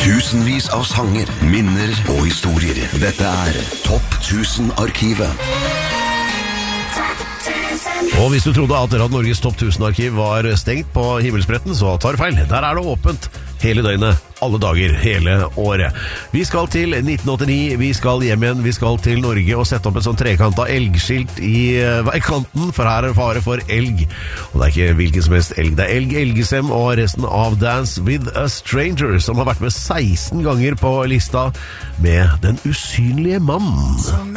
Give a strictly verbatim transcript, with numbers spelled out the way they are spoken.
Tusenvis av sanger, minner og historier. Dette er Topp tusen-arkivet. Og hvis du trodde at Radio Norges Topp tusen-arkiv var stengt på himmelspretten, så tar du feil. Der er det åpent hele døgnet, alle dager, hele året. Vi skal til nitten åttini, vi skal hjem igjen, vi skal til Norge og sette opp et sånn trekanta elgskilt i veikanten, for her er det fare for elg. Og det er ikke hvilken som helst elg, det er Elg Elgesem og resten av Dance with a Stranger, som har vært med seksten ganger på lista med Den usynlige mannen.